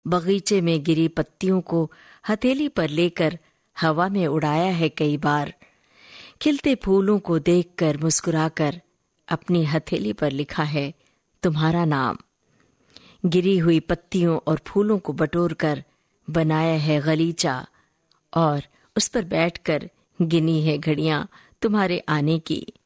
बगीचे में गिरी पत्तियों को हथेली पर लेकर हवा में उड़ाया है कई बार। खिलते फूलों को देखकर मुस्कुराकर अपनी हथेली पर लिखा है तुम्हारा नाम। गिरी हुई पत्तियों और फूलों को बटोरकर बनाया है गलीचा और उस पर बैठकर गिनी है घड़ियां तुम्हारे आने की।